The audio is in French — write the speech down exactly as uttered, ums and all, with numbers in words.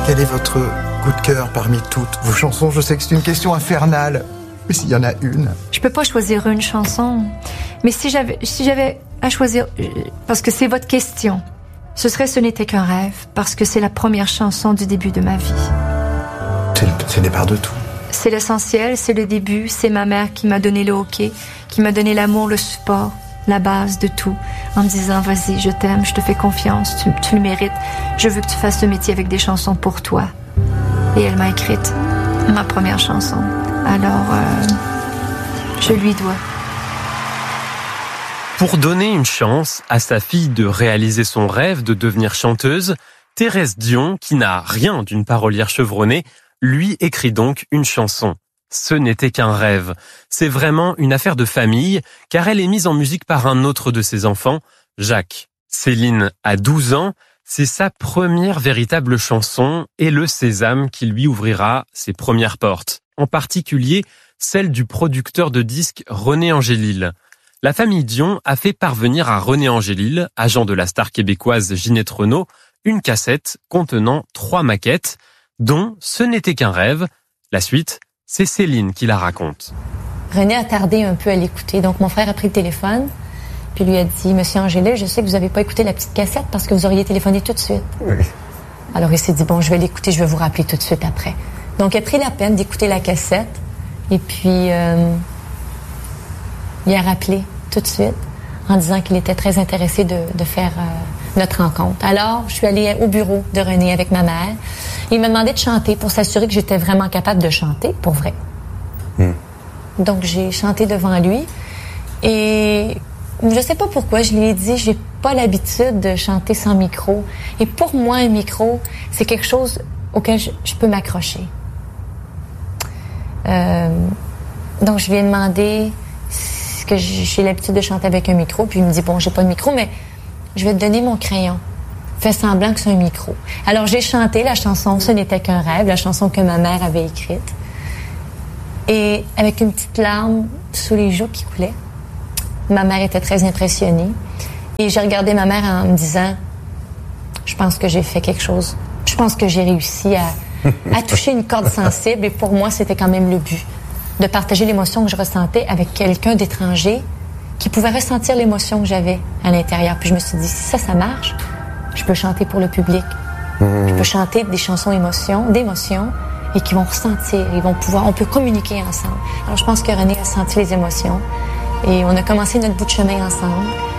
Quel est votre coup de cœur parmi toutes vos chansons? Je sais que c'est une question infernale, mais s'il y en a une... Je peux pas choisir une chanson, mais si j'avais, si j'avais à choisir, parce que c'est votre question, ce serait Ce n'était qu'un rêve, parce que c'est la première chanson du début de ma vie. C'est le, c'est le départ de tout. C'est l'essentiel, c'est le début, c'est ma mère qui m'a donné le hockey, qui m'a donné l'amour, le support, la base de tout, en me disant, vas-y, je t'aime, je te fais confiance, tu, tu le mérites, je veux que tu fasses ce métier avec des chansons pour toi. Et elle m'a écrite ma première chanson. Alors, euh, je lui dois. Pour donner une chance à sa fille de réaliser son rêve de devenir chanteuse, Thérèse Dion, qui n'a rien d'une parolière chevronnée, lui écrit donc une chanson. Ce n'était qu'un rêve. C'est vraiment une affaire de famille, car elle est mise en musique par un autre de ses enfants, Jacques. Céline a douze ans, c'est sa première véritable chanson et le sésame qui lui ouvrira ses premières portes. En particulier, celle du producteur de disques René Angélil. La famille Dion a fait parvenir à René Angélil, agent de la star québécoise Ginette Renault, une cassette contenant trois maquettes, dont Ce n'était qu'un rêve. La suite, c'est Céline qui la raconte. René a tardé un peu à l'écouter, donc mon frère a pris le téléphone, puis lui a dit « Monsieur Angélil, je sais que vous n'avez pas écouté la petite cassette parce que vous auriez téléphoné tout de suite. Oui. » Alors il s'est dit « Bon, je vais l'écouter, je vais vous rappeler tout de suite après. » Donc il a pris la peine d'écouter la cassette, et puis euh, il a rappelé tout de suite en disant qu'il était très intéressé de, de faire euh, notre rencontre. Alors, je suis allée au bureau de René avec ma mère. Il m'a demandé de chanter pour s'assurer que j'étais vraiment capable de chanter, pour vrai. Mm. Donc, j'ai chanté devant lui. Et je sais pas pourquoi, je lui ai dit, j'ai pas l'habitude de chanter sans micro. Et pour moi, un micro, c'est quelque chose auquel je, je peux m'accrocher. Euh, donc, je lui ai demandé que j'ai l'habitude de chanter avec un micro, puis il me dit, bon, j'ai pas de micro, mais je vais te donner mon crayon. Fais semblant que c'est un micro. Alors, j'ai chanté la chanson « Ce n'était qu'un rêve », la chanson que ma mère avait écrite. Et avec une petite larme sous les joues qui coulait, ma mère était très impressionnée. Et j'ai regardé ma mère en me disant, je pense que j'ai fait quelque chose. Je pense que j'ai réussi à, à toucher une corde sensible, et pour moi, c'était quand même le but. De partager l'émotion que je ressentais avec quelqu'un d'étranger qui pouvait ressentir l'émotion que j'avais à l'intérieur. Puis je me suis dit, si ça, ça marche, je peux chanter pour le public. Mmh. Je peux chanter des chansons émotions, d'émotions, et qui vont ressentir, ils vont pouvoir, on peut communiquer ensemble. Alors je pense que René a senti les émotions, et on a commencé notre bout de chemin ensemble.